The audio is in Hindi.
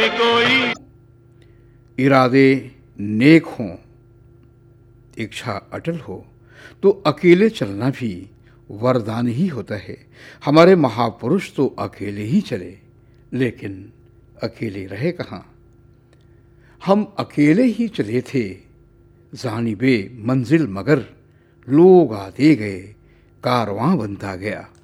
कोई इरादे नेक हों, इच्छा अटल हो तो अकेले चलना भी वरदान ही होता है। हमारे महापुरुष तो अकेले ही चले, लेकिन अकेले रहे कहाँ। हम अकेले ही चले थे जानिबे मंजिल, मगर लोग आते गए कारवां बनता गया।